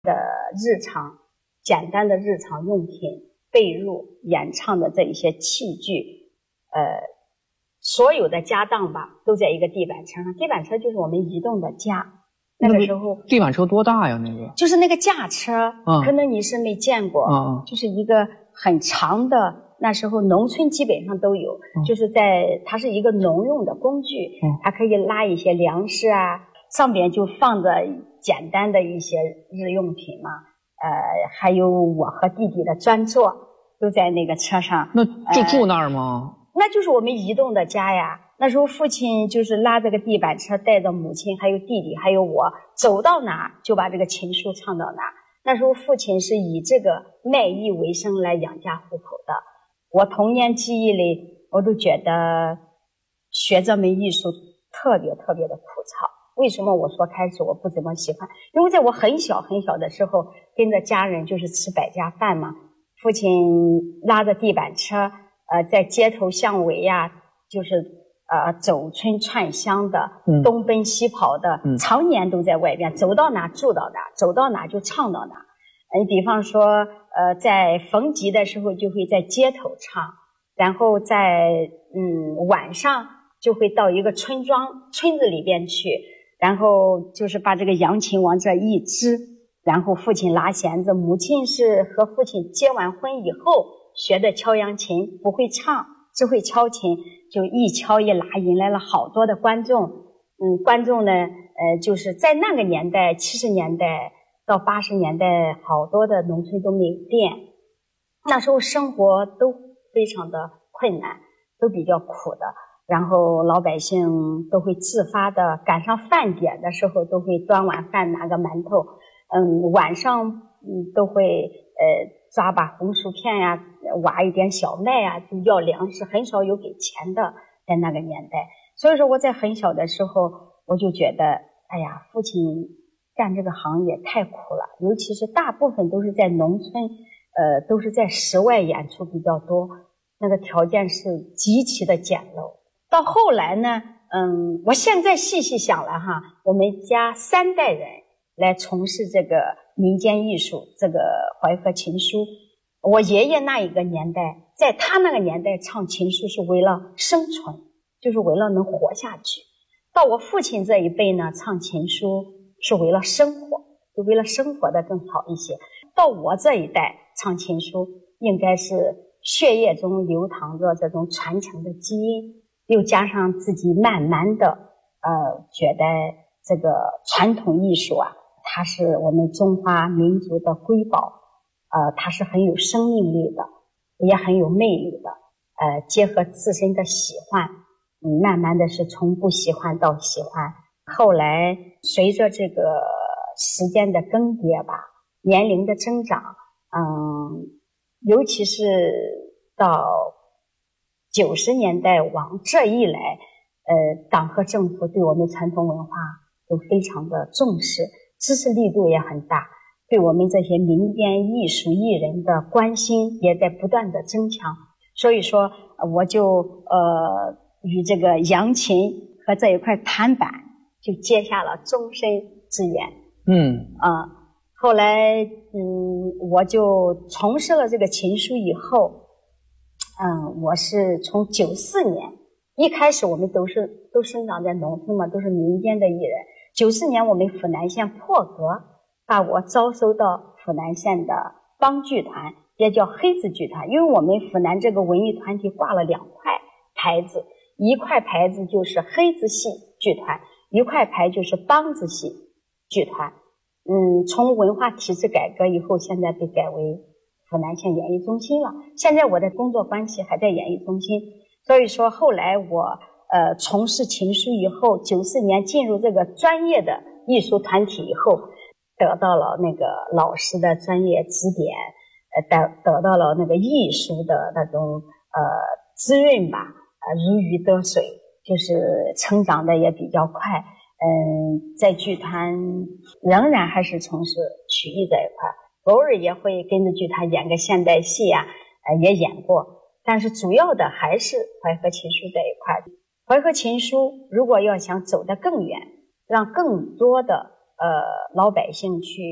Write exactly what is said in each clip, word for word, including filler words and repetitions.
的日常简单的日常用品、被褥、演唱的这一些器具，呃，所有的家当吧，都在一个地板车上。地板车就是我们移动的家。那个时候， 地板车多大呀？那个就是那个架车， 嗯、 可能你是没见过， 嗯、 就是一个很长的。那时候农村基本上都有，嗯、就是在它是一个农用的工具，嗯、它可以拉一些粮食啊，上边就放着简单的一些日用品嘛，呃，还有我和弟弟的专座都在那个车上。 那就住那儿吗？ 呃？那就是我们移动的家呀。那时候父亲就是拉这个地板车，带着母亲还有弟弟还有我，走到哪就把这个情书唱到哪。那时候父亲是以这个卖艺为生来养家糊口的。我童年记忆里，我都觉得学这门艺术特别特别的枯燥。为什么我说开始我不怎么喜欢？因为在我很小很小的时候，跟着家人就是吃百家饭嘛，父亲拉着地板车，呃，在街头巷尾呀，就是呃走村串乡的，嗯、东奔西跑的，嗯、常年都在外边，走到哪住到哪，走到哪就唱到哪。你比方说，呃，在逢集的时候就会在街头唱，然后在嗯晚上就会到一个村庄村子里边去，然后就是把这个扬琴往这一支，然后父亲拉弦子，母亲是和父亲结完婚以后学的敲扬琴，不会唱，只会敲琴，就一敲一拉，引来了好多的观众。嗯，观众呢，呃，就是在那个年代，七十年代。到八十年代，好多的农村都没有电，那时候生活都非常的困难，都比较苦的。然后老百姓都会自发的，赶上饭点的时候都会端碗饭拿个馒头，嗯，晚上嗯都会呃抓把红薯片呀，挖一点小麦呀，就要粮食，很少有给钱的，在那个年代。所以说我在很小的时候，我就觉得，哎呀，父亲干这个行业太苦了，尤其是大部分都是在农村，呃，都是在室外演出比较多，那个条件是极其的简陋。到后来呢，嗯，我现在细细想了哈，我们家三代人来从事这个民间艺术，这个淮河琴书。我爷爷那一个年代，在他那个年代唱琴书是为了生存，就是为了能活下去。到我父亲这一辈呢，唱琴书是为了生活，就为了生活的更好一些。到我这一代唱琴书，应该是血液中流淌着这种传承的基因，又加上自己慢慢的呃，觉得这个传统艺术啊，它是我们中华民族的瑰宝，呃，它是很有生命力的，也很有魅力的，呃，结合自身的喜欢，嗯，慢慢的是从不喜欢到喜欢。后来随着这个时间的更迭吧，年龄的增长，嗯，尤其是到九十年代往这一来，呃，党和政府对我们传统文化都非常的重视，支持力度也很大，对我们这些民间艺术艺人的关心也在不断的增强。所以说，我就呃与这个扬琴和这一块弹板就结下了终身之缘。 嗯啊，后来嗯，我就从事了这个琴书以后，嗯，我是从九四年，一开始我们都是都生长在农村嘛，都是民间的艺人。九四年我们府南县破格把我招收到府南县的帮剧团，也叫黑子剧团，因为我们府南这个文艺团体挂了两块牌子，一块牌子就是黑子戏剧团，一块牌就是梆子戏剧团。嗯，从文化体制改革以后，现在被改为府南县演艺中心了。现在我的工作关系还在演艺中心，所以说后来我呃从事琴书以后，九四年进入这个专业的艺术团体以后，得到了那个老师的专业指点，呃得得到了那个艺术的那种呃滋润吧，呃如鱼得水，就是成长的也比较快。嗯，在剧团仍然还是从事曲艺这一块，偶尔也会跟着剧团演个现代戏呀、啊，呃，也演过。但是主要的还是淮河琴书这一块。淮河琴书如果要想走得更远，让更多的呃老百姓去接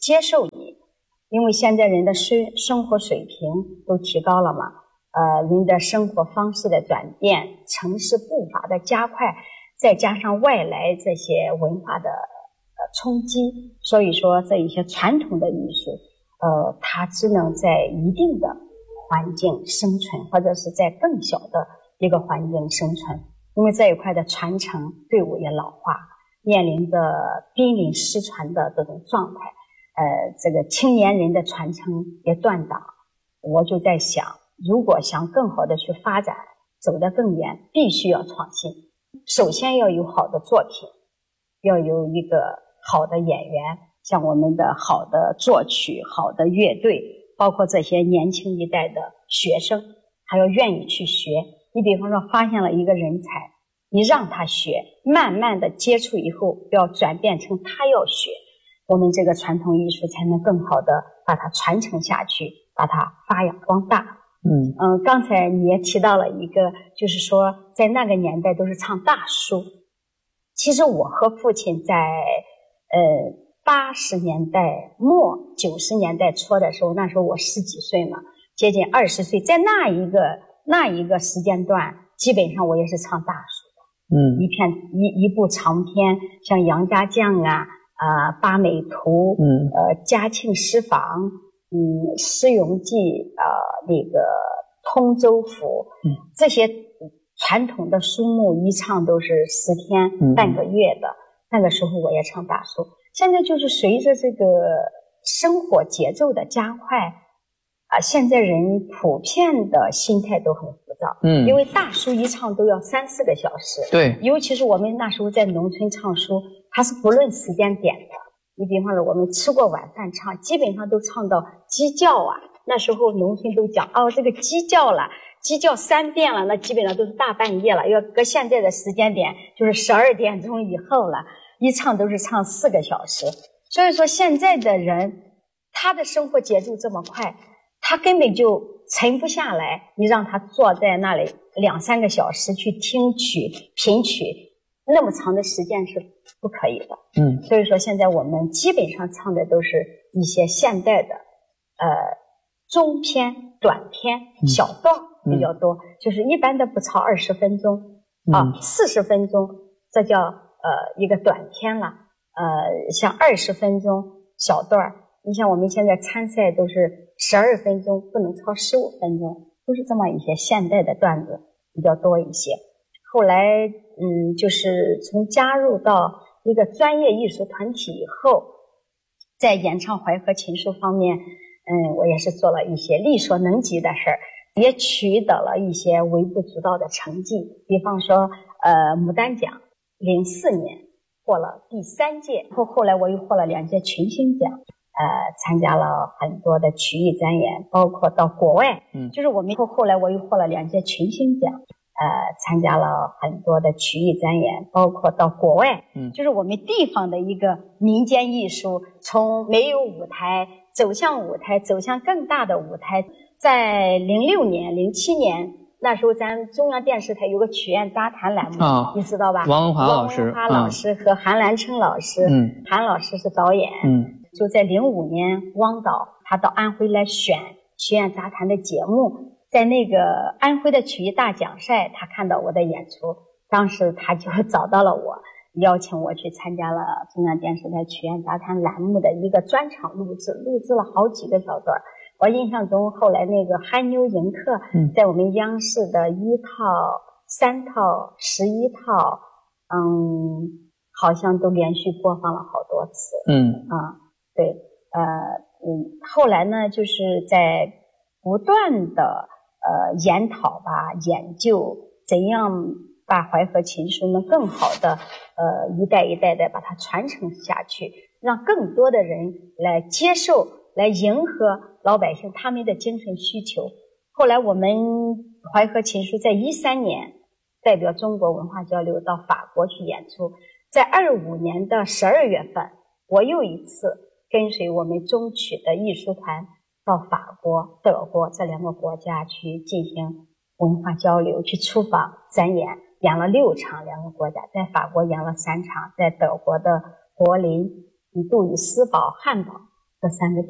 接受你，因为现在人的生生活水平都提高了嘛，呃，人的生活方式的转变，城市步伐的加快，再加上外来这些文化的呃冲击，所以说这一些传统的艺术，呃，它只能在一定的环境生存，或者是在更小的一个环境生存，因为这一块的传承队伍也老化，面临着濒临失传的这种状态，呃，这个青年人的传承也断档。我就在想，如果想更好的去发展，走得更远，必须要创新。首先要有好的作品，要有一个好的演员，像我们的好的作曲、好的乐队，包括这些年轻一代的学生，还要愿意去学。你比方说发现了一个人才，你让他学，慢慢的接触以后，要转变成他要学，我们这个传统艺术才能更好的把它传承下去，把它发扬光大。 嗯嗯，刚才你也提到了一个，就是说在那个年代都是唱大书。其实我和父亲在呃八十年代末九十年代初的时候，那时候我十几岁嘛，接近二十岁，在那一个那一个时间段，基本上我也是唱大书的。 嗯一片一一部长篇，像杨家将啊啊、八美图， 嗯呃嘉庆诗坊，嗯诗咏记，呃那个通州府， 嗯这些传统的书目一唱都是十天、 嗯半个月的。那个时候我也唱大书。现在就是随着这个生活节奏的加快啊、现在人普遍的心态都很浮躁， 嗯， 因为大书一唱都要三四个小时。 对， 尤其是我们那时候在农村唱书，它是不论时间点的。你比方说我们吃过晚饭唱，基本上都唱到鸡叫啊。那时候农村都讲，哦，这个鸡叫了，鸡叫三遍了，那基本上都是大半夜了。要搁现在的时间点，就是十二点钟以后了，一唱都是唱四个小时。所以说现在的人，他的生活节奏这么快，他根本就沉不下来。你让他坐在那里两三个小时去听曲、品曲，那么长的时间是不可以的。 嗯所以说现在我们基本上唱的都是一些现代的呃中篇、短篇、小段比较多，嗯、就是一般的不超二十分钟、嗯、啊，四十分钟这叫呃一个短篇了。呃，像二十分钟小段，你像我们现在参赛都是十二分钟，不能超十五分钟，都是这么一些现代的段子比较多一些。后来嗯，就是从加入到一个专业艺术团体以后，在演唱淮河琴书方面，嗯，我也是做了一些力所能及的事儿，也取得了一些微不足道的成绩。比方说，呃，牡丹奖，零四年获了第三届，后后来我又获了两届群星奖，呃，参加了很多的曲艺展演，包括到国外，嗯，就是我们后后来我又获了两届群星奖。呃，参加了很多的曲艺展演，包括到国外，嗯，就是我们地方的一个民间艺术，从没有舞台走向舞台，走向更大的舞台。在零六年、零七年那时候，咱中央电视台有个曲苑杂谈栏目，哦、你知道吧？ 王文华老师， 王文华老师和韩兰春老师，嗯，韩老师是导演，嗯，就在零五年，汪导他到安徽来选曲苑杂谈的节目。在那个安徽的曲艺大奖赛，他看到我的演出，当时他就找到了我，邀请我去参加了中央电视台曲苑杂谈栏目的一个专场录制，录制了好几个小段。我印象中，后来那个憨妞迎客，在我们央视的一套、三套、十一套，嗯，好像都连续播放了好多次。嗯啊，对，呃，嗯，后来呢，就是在不断的。呃，研讨吧，研究怎样把淮河琴书能更好的呃一代一代的把它传承下去，让更多的人来接受，来迎合老百姓他们的精神需求。后来我们淮河琴书在一三年代表中国文化交流到法国去演出，在二五年的十二月份，我又一次跟随我们中曲的艺术团。到法国、德国这两个国家去进行文化交流，去出访展演，演了六场，两个国家，在法国演了三场，在德国的柏林、杜伊斯堡、汉堡这三个